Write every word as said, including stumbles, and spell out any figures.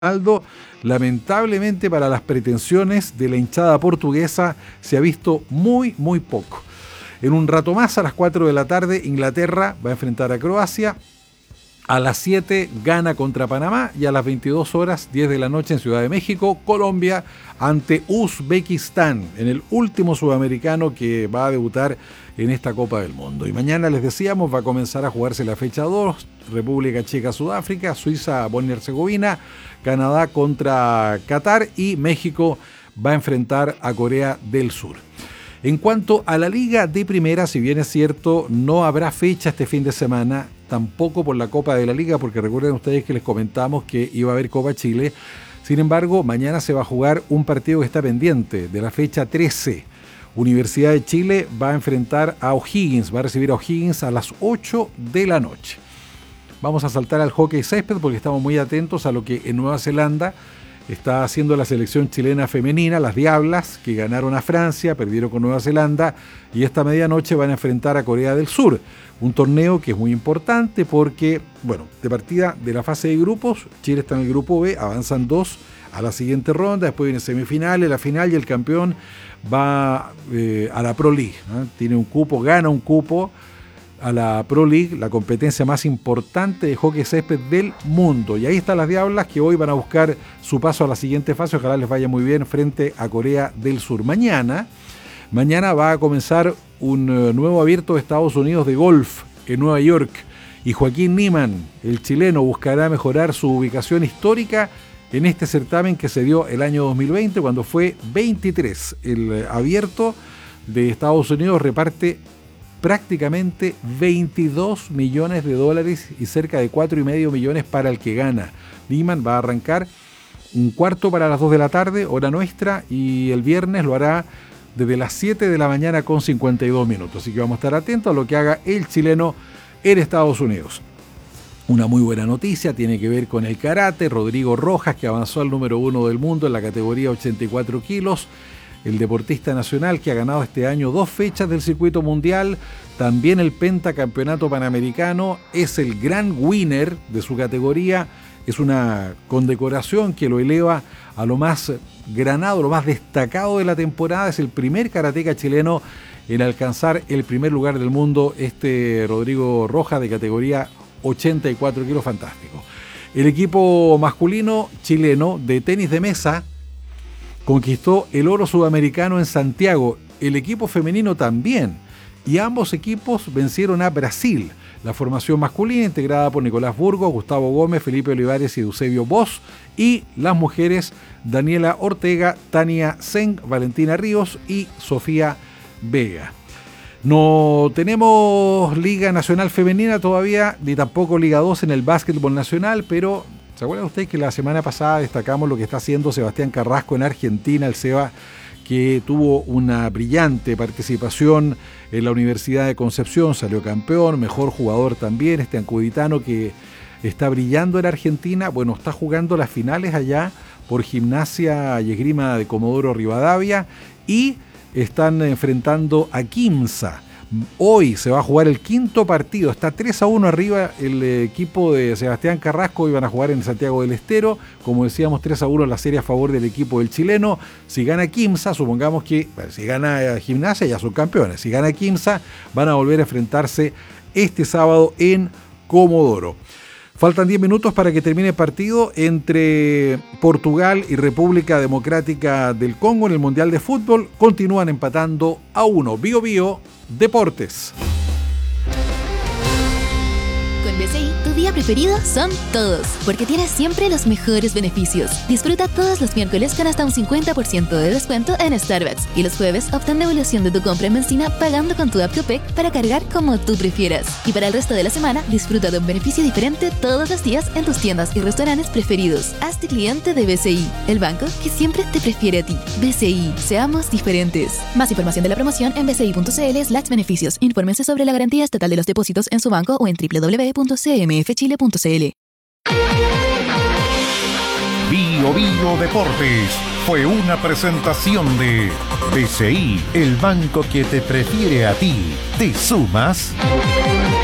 Ronaldo, lamentablemente para las pretensiones de la hinchada portuguesa se ha visto muy, muy poco. En un rato más, a las cuatro de la tarde, Inglaterra va a enfrentar a Croacia. A las siete, Ghana contra Panamá. Y a las veintidós horas, diez de la noche, en Ciudad de México, Colombia ante Uzbekistán, en el último sudamericano que va a debutar en esta Copa del Mundo. Y mañana, les decíamos, va a comenzar a jugarse la fecha dos, República Checa, Sudáfrica, Suiza, Bosnia y Herzegovina, Canadá contra Qatar y México va a enfrentar a Corea del Sur. En cuanto a la Liga de Primera, si bien es cierto, no habrá fecha este fin de semana, tampoco por la Copa de la Liga, porque recuerden ustedes que les comentamos que iba a haber Copa Chile. Sin embargo, mañana se va a jugar un partido que está pendiente, de la fecha trece. Universidad de Chile va a enfrentar a O'Higgins, va a recibir a O'Higgins a las ocho de la noche. Vamos a saltar al hockey césped porque estamos muy atentos a lo que en Nueva Zelanda está haciendo la selección chilena femenina, las Diablas, que ganaron a Francia, perdieron con Nueva Zelanda y esta medianoche van a enfrentar a Corea del Sur. Un torneo que es muy importante porque, bueno, de partida de la fase de grupos, Chile está en el grupo B, avanzan dos a la siguiente ronda, después viene semifinales, la final y el campeón va eh, a la Pro League, ¿eh? Tiene un cupo, gana un cupo a la Pro League, la competencia más importante de hockey césped del mundo. Y ahí están las Diablas que hoy van a buscar su paso a la siguiente fase. Ojalá les vaya muy bien frente a Corea del Sur. Mañana, mañana va a comenzar un nuevo abierto de Estados Unidos de golf en Nueva York. Y Joaquín Niemann, el chileno, buscará mejorar su ubicación histórica en este certamen que se dio el año dos mil veinte, cuando fue veintitrés. El abierto de Estados Unidos reparte prácticamente veintidós millones de dólares y cerca de cuatro y medio millones para el que gana. Niemann va a arrancar un cuarto para las dos de la tarde, hora nuestra, y el viernes lo hará desde las siete de la mañana con cincuenta y dos minutos. Así que vamos a estar atentos a lo que haga el chileno en Estados Unidos. Una muy buena noticia tiene que ver con el karate. Rodrigo Rojas, que avanzó al número uno del mundo en la categoría ochenta y cuatro kilos. El deportista nacional que ha ganado este año dos fechas del circuito mundial, también el pentacampeonato panamericano, es el gran winner de su categoría. Es una condecoración que lo eleva a lo más granado, lo más destacado de la temporada. Es el primer karateca chileno en alcanzar el primer lugar del mundo, este Rodrigo Rojas, de categoría ochenta y cuatro kilos, fantástico. El equipo masculino chileno de tenis de mesa conquistó el oro sudamericano en Santiago, el equipo femenino también, y ambos equipos vencieron a Brasil. La formación masculina, integrada por Nicolás Burgos, Gustavo Gómez, Felipe Olivares y Eusebio Bosch, y las mujeres, Daniela Ortega, Tania Zeng, Valentina Ríos y Sofía Vega. No tenemos Liga Nacional Femenina todavía, ni tampoco Liga dos en el básquetbol nacional, pero ¿se acuerdan ustedes que la semana pasada destacamos lo que está haciendo Sebastián Carrasco en Argentina, el Seba, que tuvo una brillante participación en la Universidad de Concepción, salió campeón, mejor jugador también, este ancuditano que está brillando en Argentina? Bueno, está jugando las finales allá por Gimnasia y Esgrima de Comodoro Rivadavia y están enfrentando a Quimsa. Hoy se va a jugar el quinto partido, está tres a uno arriba el equipo de Sebastián Carrasco, y van a jugar en Santiago del Estero, como decíamos, tres a uno la serie a favor del equipo del chileno. Si gana Quimsa, supongamos que, bueno, si gana Gimnasia ya son campeones, si gana Quimsa van a volver a enfrentarse este sábado en Comodoro. Faltan diez minutos para que termine el partido entre Portugal y República Democrática del Congo en el Mundial de Fútbol. Continúan empatando a uno. Bio Bio Deportes. Con B C I, tu día preferido son todos, porque tienes siempre los mejores beneficios. Disfruta todos los miércoles con hasta un cincuenta por ciento de descuento en Starbucks, y los jueves obtén devolución de tu compra en benzina pagando con tu app Copec para cargar como tú prefieras. Y para el resto de la semana, disfruta de un beneficio diferente todos los días en tus tiendas y restaurantes preferidos. Hazte cliente de B C I, el banco que siempre te prefiere a ti. B C I, seamos diferentes. Más información de la promoción en bci.cl slash beneficios. Infórmense sobre la garantía estatal de los depósitos en su banco o en doble u doble u doble u punto c m f chile punto c l. Bio Bio Deportes fue una presentación de B C I, el banco que te prefiere a ti. ¿Te sumas?